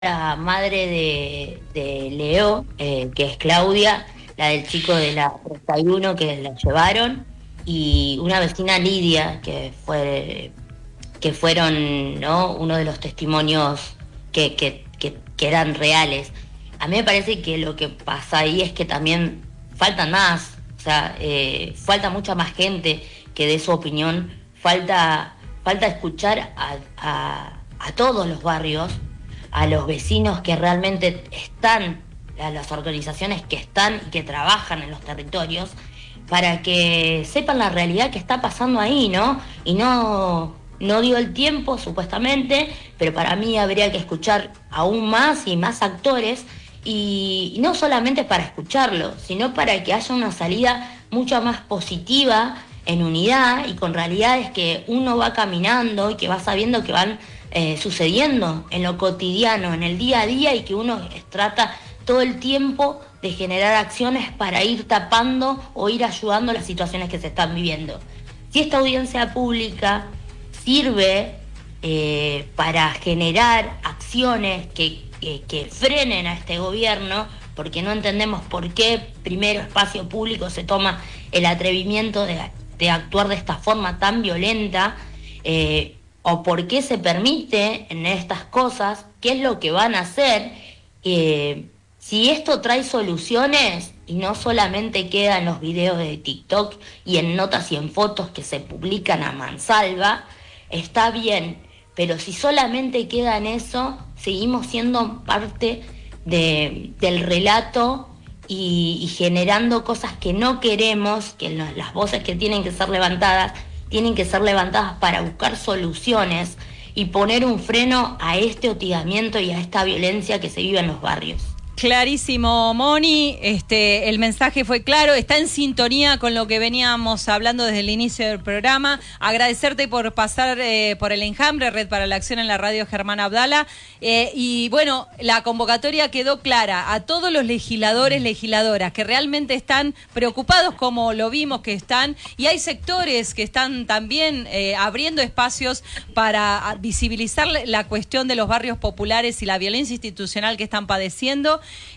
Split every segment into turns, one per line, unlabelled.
La madre de Leo, que es Claudia, la del chico de la 31 que la llevaron, y una vecina Lidia, que fueron, ¿no?, uno de los testimonios que eran reales. A mí me parece que lo que pasa ahí es que también faltan más, o sea, falta mucha más gente que dé su opinión, falta escuchar a todos los barrios, a los vecinos que realmente están, a las organizaciones que están y que trabajan en los territorios, para que sepan la realidad que está pasando ahí, ¿no? Y no dio el tiempo, supuestamente, pero para mí habría que escuchar aún más y más actores, y no solamente para escucharlo, sino para que haya una salida mucho más positiva, en unidad y con realidades que uno va caminando y que va sabiendo que van sucediendo en lo cotidiano, en el día a día, y que uno trata todo el tiempo de generar acciones para ir tapando o ir ayudando las situaciones que se están viviendo. Si esta audiencia pública sirve para generar acciones que frenen a este gobierno, porque no entendemos por qué primero Espacio Público se toma el atrevimiento de actuar de esta forma tan violenta, o por qué se permite en estas cosas, qué es lo que van a hacer. Si esto trae soluciones y no solamente queda en los videos de TikTok y en notas y en fotos que se publican a mansalva, está bien, pero si solamente queda en eso, seguimos siendo parte del relato y generando cosas que no queremos, que las voces que tienen que ser levantadas para buscar soluciones y poner un freno a este hostigamiento y a esta violencia que se vive en los barrios.
Clarísimo, Moni. El mensaje fue claro, está en sintonía con lo que veníamos hablando desde el inicio del programa. Agradecerte por pasar por el Enjambre, Red para la Acción en la Radio Germán Abdala. Y bueno, la convocatoria quedó clara a todos los legisladores, legisladoras que realmente están preocupados, como lo vimos que están, y hay sectores que están también abriendo espacios para visibilizar la cuestión de los barrios populares y la violencia institucional que están padeciendo.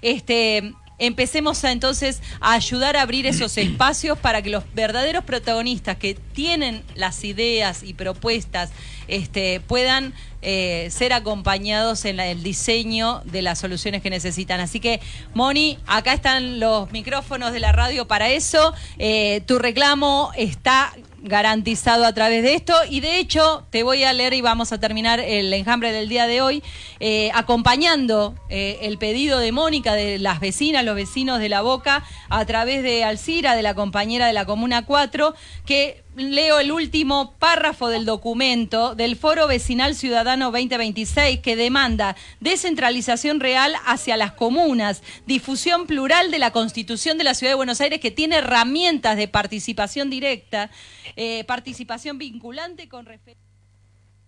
Empecemos entonces a ayudar a abrir esos espacios para que los verdaderos protagonistas que tienen las ideas y propuestas puedan ser acompañados en el diseño de las soluciones que necesitan. Así que, Moni, acá están los micrófonos de la radio para eso. Tu reclamo está garantizado a través de esto, y de hecho te voy a leer y vamos a terminar el enjambre del día de hoy acompañando el pedido de Mónica, de las vecinas, los vecinos de La Boca, a través de Alcira, de la compañera de la Comuna 4, que leo el último párrafo del documento del Foro Vecinal Ciudadano 2026, que demanda descentralización real hacia las comunas, difusión plural de la Constitución de la Ciudad de Buenos Aires, que tiene herramientas de participación directa, participación vinculante con respecto